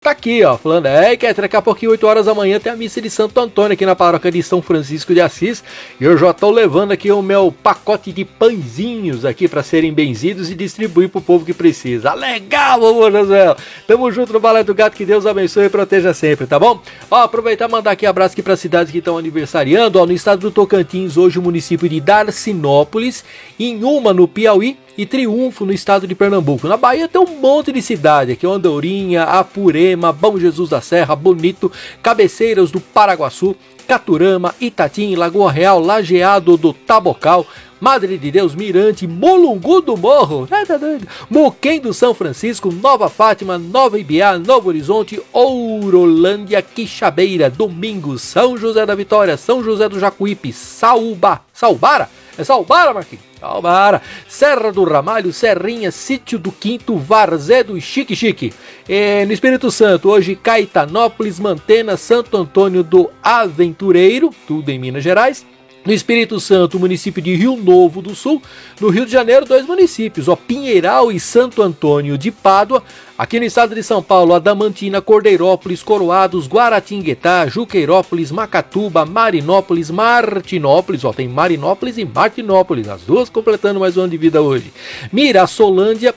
tá aqui, ó, falando, que daqui a pouquinho, 8 horas da manhã, tem a missa de Santo Antônio aqui na paróquia de São Francisco de Assis, e eu já tô levando aqui o meu pacote de pãezinhos aqui para serem benzidos e distribuir pro povo que precisa. Legal, vovô José! Tamo junto no Balé do Gato, que Deus abençoe e proteja sempre, tá bom? Ó, aproveitar e mandar aqui abraço aqui para cidades que estão aniversariando, ó, no estado do Tocantins, hoje o município de Darcinópolis, Inhuma, no Piauí, e Triunfo, no estado de Pernambuco. Na Bahia tem um monte de cidade aqui, Andorinha, Apurema, Bom Jesus da Serra, Bonito, Cabeceiras do Paraguaçu, Caturama, Itatim, Lagoa Real, Lajeado do Tabocal, Madre de Deus, Mirante, Molungu do Morro, Moquém do São Francisco, Nova Fátima, Nova Ibiá, Novo Horizonte, Ourolândia, Quixabeira, Domingos, São José da Vitória, São José do Jacuípe, Salbara? É Salbara, Marquinhos? Salbara, Serra do Ramalho, Serrinha, Sítio do Quinto, Varzedo e Chique. No Espírito Santo, hoje Caetanópolis, Mantena, Santo Antônio do Aventureiro, tudo em Minas Gerais. No Espírito Santo, o município de Rio Novo do Sul. No Rio de Janeiro, 2 municípios, Pinheiral e Santo Antônio de Pádua. Aqui no estado de São Paulo, Adamantina, Cordeirópolis, Coroados, Guaratinguetá, Juqueirópolis, Macatuba, Marinópolis, Martinópolis. Tem Marinópolis e Martinópolis, as duas completando mais um ano de vida hoje. Mirassolândia,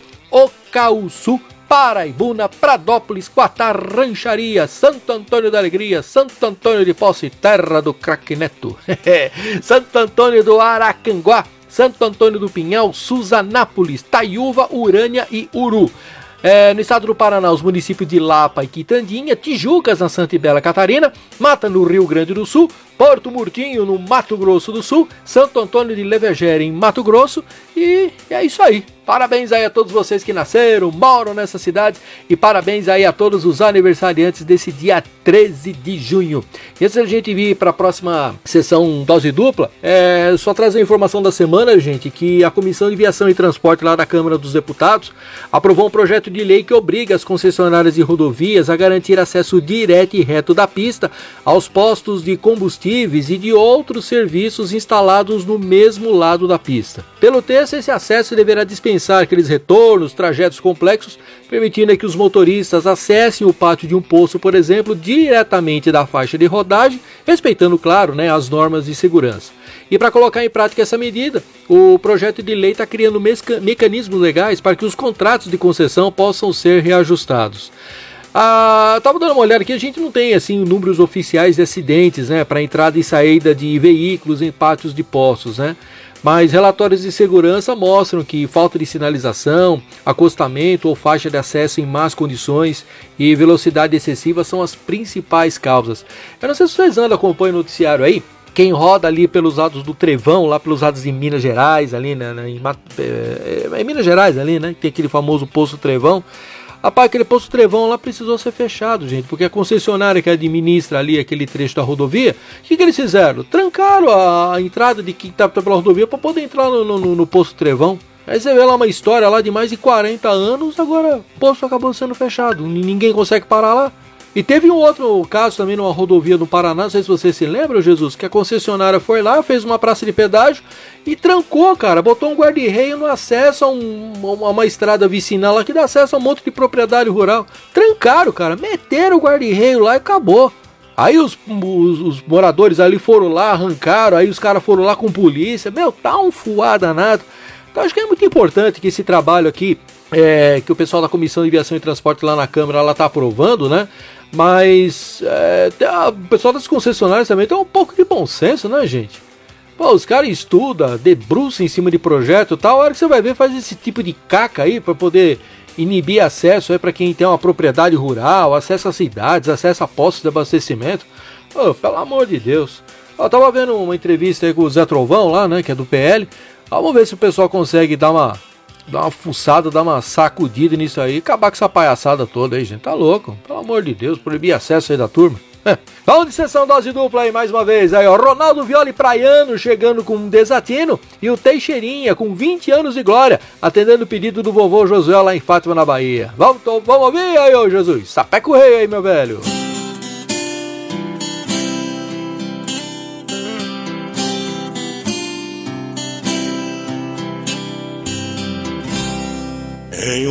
Ocauçu, Paraibuna, Pradópolis, Quatá, Rancharia, Santo Antônio da Alegria, Santo Antônio de Posse, terra do craque Neto, Santo Antônio do Aracanguá, Santo Antônio do Pinhal, Suzanápolis, Taiúva, Urânia e Uru. No estado do Paraná, os municípios de Lapa e Quitandinha, Tijucas na Santa e Bela Catarina, Mata no Rio Grande do Sul, Porto Murtinho no Mato Grosso do Sul, Santo Antônio de Levegere em Mato Grosso, e é isso aí. Parabéns aí a todos vocês que nasceram, moram nessas cidades, e parabéns aí a todos os aniversariantes desse dia 13 de junho. E antes da gente vir para a próxima sessão dose dupla, só trazer a informação da semana, gente, que a Comissão de Viação e Transporte lá da Câmara dos Deputados aprovou um projeto de lei que obriga as concessionárias de rodovias a garantir acesso direto e reto da pista aos postos de combustíveis e de outros serviços instalados no mesmo lado da pista. Pelo texto, esse acesso deverá dispensar aqueles retornos, trajetos complexos, permitindo que os motoristas acessem o pátio de um posto, por exemplo, diretamente da faixa de rodagem, respeitando, claro, as normas de segurança. E para colocar em prática essa medida, o projeto de lei está criando mecanismos legais para que os contratos de concessão possam ser reajustados. Estava dando uma olhada aqui, a gente não tem números oficiais de acidentes, para entrada e saída de veículos em pátios de postos, mas relatórios de segurança mostram que falta de sinalização, acostamento ou faixa de acesso em más condições e velocidade excessiva são as principais causas. Eu não sei se vocês acompanham o noticiário aí. Quem roda ali pelos lados do Trevão, lá pelos lados de Minas Gerais, ali, em Minas Gerais, ali, tem aquele famoso Poço Trevão. Rapaz, aquele Poço Trevão lá precisou ser fechado, gente, porque a concessionária que administra ali aquele trecho da rodovia, o que eles fizeram? Trancaram a entrada de quem está pela rodovia para poder entrar no Poço Trevão. Aí você vê lá uma história lá de mais de 40 anos, agora o poço acabou sendo fechado, ninguém consegue parar lá. E teve um outro caso também numa rodovia do Paraná, não sei se você se lembra, Jesus, que a concessionária foi lá, fez uma praça de pedágio e trancou, cara, botou um guarda-reio no acesso a uma estrada vicinal lá que dá acesso a um monte de propriedade rural. Trancaram, cara, meteram o guarda-reio lá e acabou. Aí os moradores ali foram lá, arrancaram, aí os caras foram lá com polícia, tá um fuá danado. Então acho que é muito importante que esse trabalho aqui, que o pessoal da Comissão de Viação e Transporte lá na Câmara, ela tá aprovando, mas o pessoal das concessionárias também tem um pouco de bom senso, gente? Pô, os caras estudam, debruçam em cima de projeto e tal, a hora que você vai ver faz esse tipo de caca aí para poder inibir acesso aí para quem tem uma propriedade rural, acesso a cidades, acesso a postos de abastecimento. Pô, pelo amor de Deus. Eu tava vendo uma entrevista aí com o Zé Trovão lá, que é do PL. Vamos ver se o pessoal consegue dar uma fuçada, dar uma sacudida nisso aí, acabar com essa palhaçada toda aí, gente. Tá louco? Pelo amor de Deus, proibir acesso aí da turma. Vamos de sessão dose dupla aí mais uma vez. Aí, ó, Ronaldo Violi Praiano chegando com um desatino e o Teixeirinha com 20 anos de glória, atendendo o pedido do vovô Josué lá em Fátima, na Bahia. Vamos ouvir aí, ô Jesus. Sapeca o rei aí, meu velho.